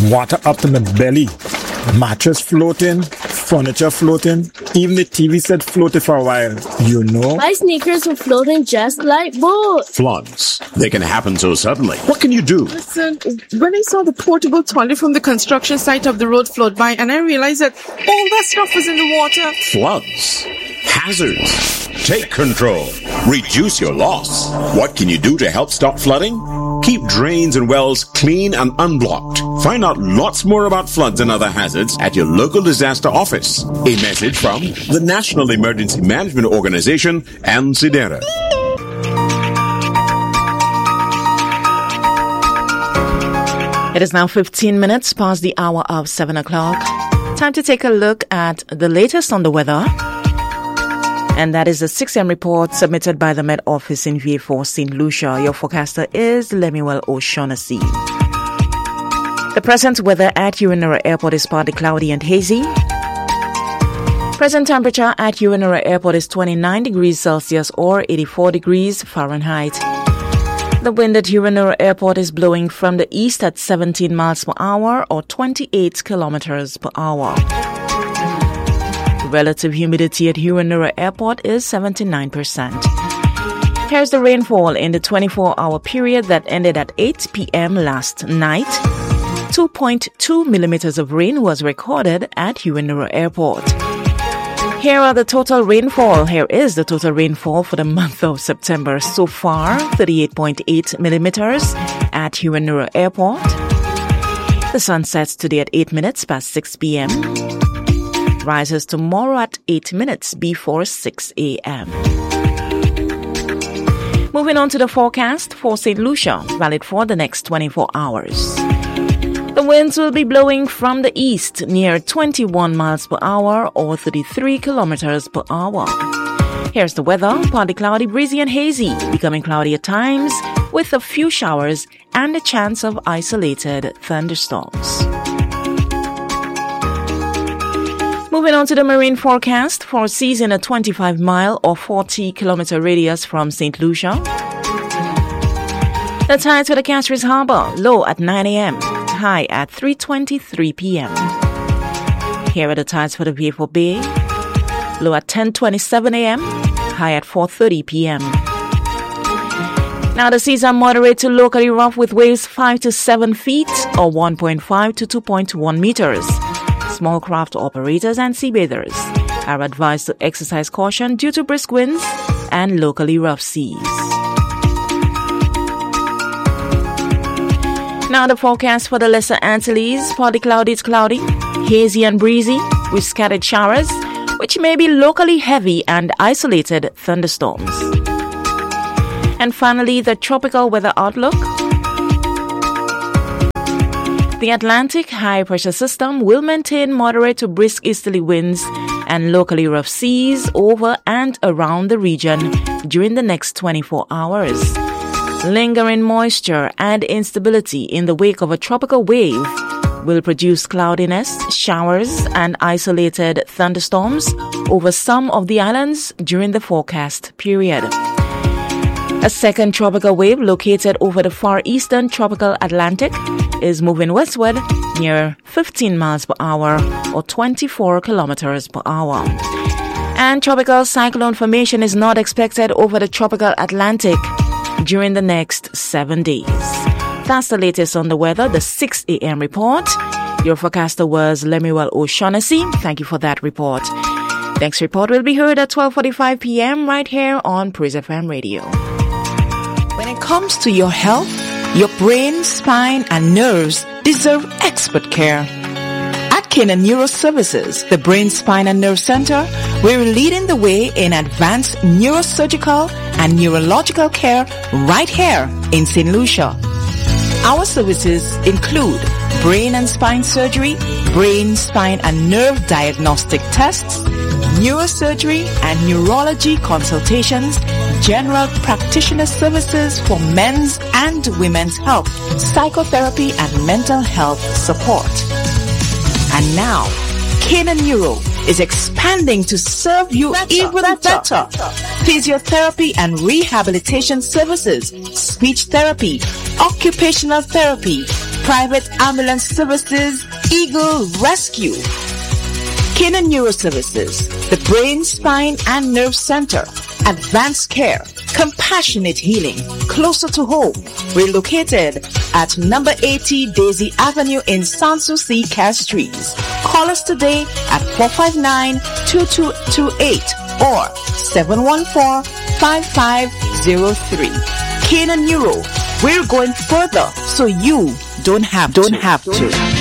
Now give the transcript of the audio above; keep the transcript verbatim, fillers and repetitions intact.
water up to my belly, mattress floating, furniture floating, even the T V set floated for a while, you know? My sneakers were floating just like boats. Floods. They can happen so suddenly. What can you do? Listen, when I saw the portable toilet from the construction site of the road float by, and I realized that all that stuff was in the water. Floods. Hazards. Take control. Reduce your loss. What can you do to help stop flooding? Keep drains and wells clean and unblocked. Find out lots more about floods and other hazards at your local disaster office. A message from the National Emergency Management Organization and SEDERA. It is now fifteen minutes past the hour of seven o'clock. Time to take a look at the latest on the weather. And that is a six a.m. report submitted by the Met Office in V A four Saint Lucia. Your forecaster is Lemuel O'Shaughnessy. The present weather at Urinura Airport is partly cloudy and hazy. Present temperature at Urinura Airport is twenty-nine degrees Celsius or eighty-four degrees Fahrenheit. The wind at Urinura Airport is blowing from the east at seventeen miles per hour or twenty-eight kilometers per hour. Relative humidity at Urinura Airport is seventy-nine percent. Here's the rainfall in the twenty-four hour period that ended at eight p.m. last night. two point two millimeters of rain was recorded at Urinura Airport. Here are the total rainfall. Here is the total rainfall for the month of September so far. thirty-eight point eight millimeters at Urinura Airport. The sun sets today at eight minutes past six p.m. Rises tomorrow at eight minutes before six a.m. Moving on to the forecast for Saint Lucia, valid for the next twenty-four hours. The winds will be blowing from the east near twenty-one miles per hour or thirty-three kilometers per hour. Here's the weather, partly cloudy, breezy and hazy, becoming cloudy at times with a few showers and a chance of isolated thunderstorms. Moving on to the marine forecast for seas in a twenty-five mile or forty kilometer radius from Saint Lucia. The tides for the Castries Harbor, low at nine a.m., high at three twenty-three p.m. Here are the tides for the V A four Bay, low at ten twenty-seven a.m., high at four thirty p.m. Now the seas are moderate to locally rough with waves five to seven feet or one point five to two point one meters. Small craft operators and seabathers are advised to exercise caution due to brisk winds and locally rough seas. Now the forecast for the Lesser Antilles, partly cloudy to cloudy, hazy and breezy with scattered showers, which may be locally heavy and isolated thunderstorms. And finally, the tropical weather outlook. The Atlantic high-pressure system will maintain moderate to brisk easterly winds and locally rough seas over and around the region during the next twenty-four hours. Lingering moisture and instability in the wake of a tropical wave will produce cloudiness, showers, and isolated thunderstorms over some of the islands during the forecast period. A second tropical wave located over the far eastern tropical Atlantic is moving westward near fifteen miles per hour or twenty-four kilometers per hour. And tropical cyclone formation is not expected over the tropical Atlantic during the next seven days. That's the latest on the weather, the six a.m. report. Your forecaster was Lemuel O'Shaughnessy. Thank you for that report. Next report will be heard at twelve forty-five p.m. right here on Praise F M Radio. When it comes to your health, your brain, spine, and nerves deserve expert care. At Kena Neuro Services, the Brain, Spine, and Nerve Center, we're leading the way in advanced neurosurgical and neurological care right here in Saint Lucia. Our services include brain and spine surgery, brain, spine, and nerve diagnostic tests, neurosurgery and neurology consultations, general practitioner services for men's and women's health, psychotherapy and mental health support. And now, Kena Neuro is expanding to serve you better, even better. better. Physiotherapy and rehabilitation services, speech therapy, occupational therapy, Private Ambulance Services, Eagle Rescue. Canaan Neuro Services, the Brain, Spine and Nerve Center, Advanced Care, Compassionate Healing, closer to home. We're located at number eighty Daisy Avenue in Sanssouci, Castries. Call us today at four five nine, two two two eight or seven one four, five five zero three. Canaan Neuro, we're going further so you don't have don't have to.